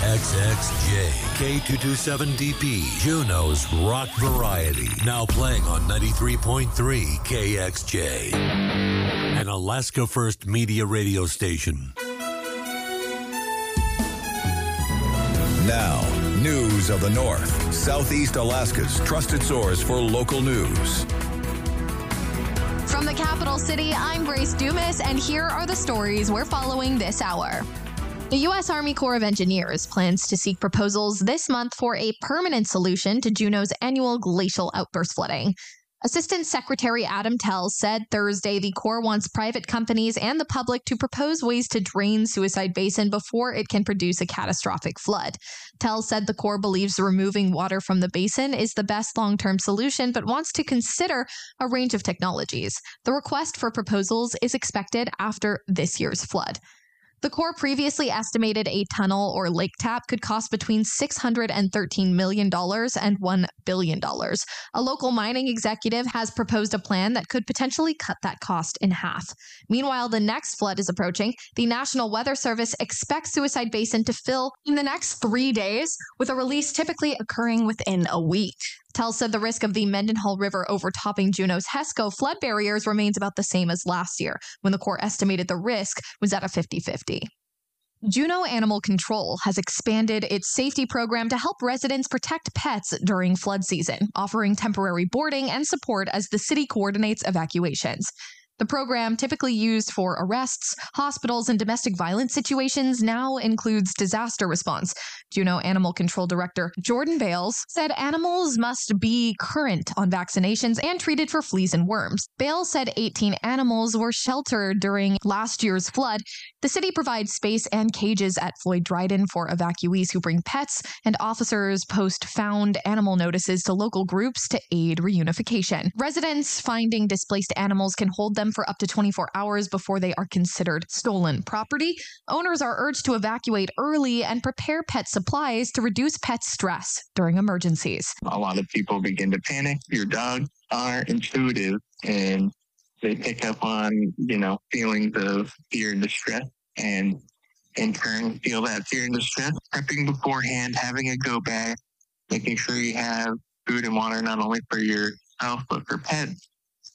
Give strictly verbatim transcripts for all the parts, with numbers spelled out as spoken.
X X J, K two twenty-seven D P, Juneau's rock variety. Now playing on ninety-three point three K X J, an Alaska First Media radio station. Now, news of the North, Southeast Alaska's trusted source for local news. From the capital city, I'm Grace Dumas, and here are the stories we're following this hour. The U S Army Corps of Engineers plans to seek proposals this month for a permanent solution to Juneau's annual glacial outburst flooding. Assistant Secretary Adam Tell said Thursday the Corps wants private companies and the public to propose ways to drain Suicide Basin before it can produce a catastrophic flood. Tell said the Corps believes removing water from the basin is the best long-term solution, but wants to consider a range of technologies. The request for proposals is expected after this year's flood. The Corps previously estimated a tunnel or lake tap could cost between six hundred thirteen million dollars and one billion dollars. A local mining executive has proposed a plan that could potentially cut that cost in half. Meanwhile, the next flood is approaching. The National Weather Service expects Suicide Basin to fill in the next three days, with a release typically occurring within a week. Tell said the risk of the Mendenhall River overtopping Juneau's HESCO flood barriers remains about the same as last year, when the Corps estimated the risk was at a fifty-fifty. Juneau Animal Control has expanded its safety program to help residents protect pets during flood season, offering temporary boarding and support as the city coordinates evacuations. The program, typically used for arrests, hospitals, and domestic violence situations, now includes disaster response. Juneau Animal Control Director Jordan Bales said animals must be current on vaccinations and treated for fleas and worms. Bales said eighteen animals were sheltered during last year's flood. The city provides space and cages at Floyd Dryden for evacuees who bring pets, and officers post found animal notices to local groups to aid reunification. Residents finding displaced animals can hold them for up to twenty-four hours before they are considered stolen property. Owners are urged to evacuate early and prepare pet supplies to reduce pet stress during emergencies. A lot of people begin to panic. Your dogs are intuitive and they pick up on, you know, feelings of fear and distress, and in turn feel that fear and distress. Prepping beforehand, having a go bag, making sure you have food and water not only for yourself but for pets,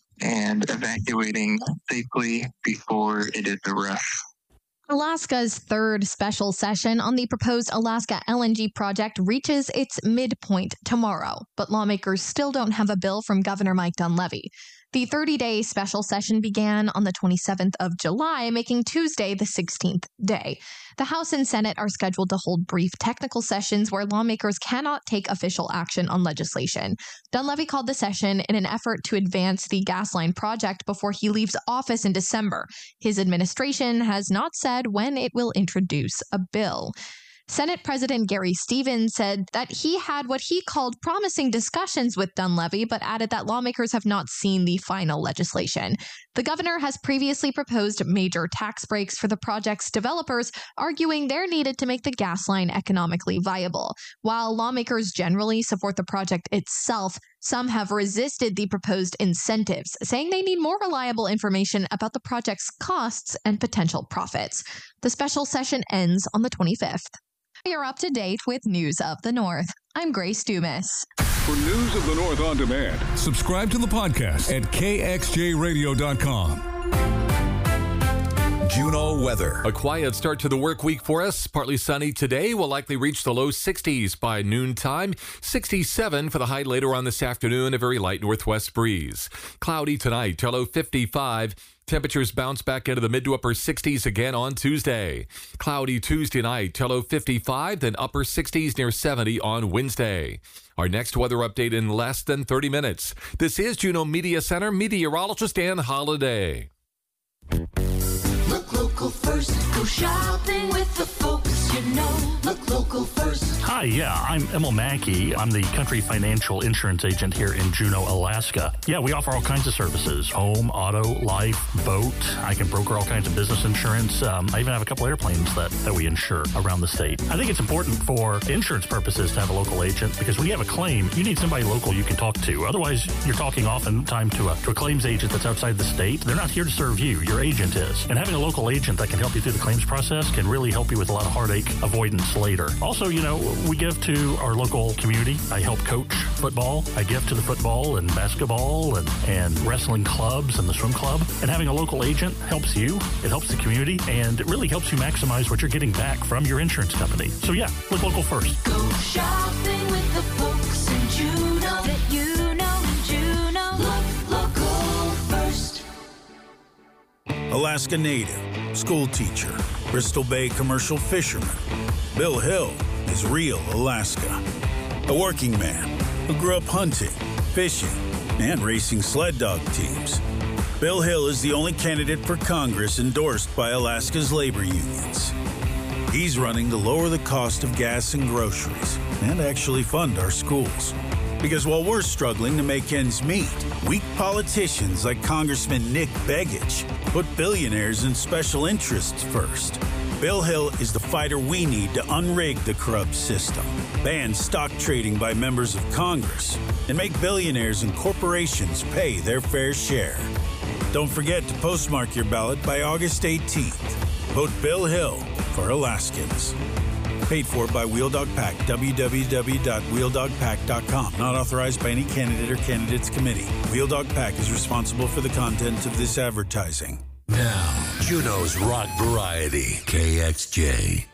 and evacuating safely before it is a rush. Alaska's third special session on the proposed Alaska L N G project reaches its midpoint tomorrow, but lawmakers still don't have a bill from Governor Mike Dunleavy. The thirty-day special session began on the twenty-seventh of July, making Tuesday the sixteenth day. The House and Senate are scheduled to hold brief technical sessions where lawmakers cannot take official action on legislation. Dunleavy called the session in an effort to advance the gas line project before he leaves office in December. His administration has not said when it will introduce a bill. Senate President Gary Stevens said that he had what he called promising discussions with Dunleavy, but added that lawmakers have not seen the final legislation. The governor has previously proposed major tax breaks for the project's developers, arguing they're needed to make the gas line economically viable. While lawmakers generally support the project itself, some have resisted the proposed incentives, saying they need more reliable information about the project's costs and potential profits. The special session ends on the twenty-fifth. You're up to date with News of the North. I'm Grace Dumas. For News of the North on demand, subscribe to the podcast at K X J radio dot com. Juneau weather. A quiet start to the work week for us. Partly sunny today. We'll likely reach the low sixties by noontime. sixty-seven for the high later on this afternoon. A very light northwest breeze. Cloudy tonight. To low fifty-five. Temperatures bounce back into the mid to upper sixties again on Tuesday. Cloudy Tuesday night. To low fifty-five. Then upper sixties near seventy on Wednesday. Our next weather update in less than thirty minutes. This is Juneau Media Center meteorologist Dan Holliday. Look local first. Go shopping with the folks you know. Look local first. Hi, Hi, yeah, I'm Emil Mackey. I'm the country financial insurance agent here in Juneau, Alaska. Yeah, we offer all kinds of services: home, auto, life, boat. I can broker all kinds of business insurance. Um, I even have a couple airplanes that, that we insure around the state. I think it's important for insurance purposes to have a local agent, because when you have a claim, you need somebody local you can talk to. Otherwise, you're talking oftentimes to a, to a claims agent that's outside the state. They're not here to serve you. Your agent is. And having a local agent that can help you through the claims process can really help you with a lot of heartache avoidance later. Also, you know, we give to our local community. I help coach football. I give to the football and basketball and, and wrestling clubs and the swim club. And having a local agent helps you. It helps the community, and it really helps you maximize what you're getting back from your insurance company. So yeah, look local first. Go shopping with the folks in Juneau that you know in Juneau. Look local first. Alaska native, school teacher, Bristol Bay commercial fisherman. Bill Hill is real Alaska. A working man who grew up hunting, fishing, and racing sled dog teams. Bill Hill is the only candidate for Congress endorsed by Alaska's labor unions. He's running to lower the cost of gas and groceries and actually fund our schools. Because while we're struggling to make ends meet, weak politicians like Congressman Nick Begich put billionaires and special interests first. Bill Hill is the fighter we need to unrig the corrupt system, ban stock trading by members of Congress, and make billionaires and corporations pay their fair share. Don't forget to postmark your ballot by August eighteenth. Vote Bill Hill for Alaskans. Paid for by Wheel Dog Pack, w w w dot wheel dog pack dot com. Not authorized by any candidate or candidates committee. Wheel Dog Pack is responsible for the content of this advertising. Now, Juneau's Rock Variety, K X J.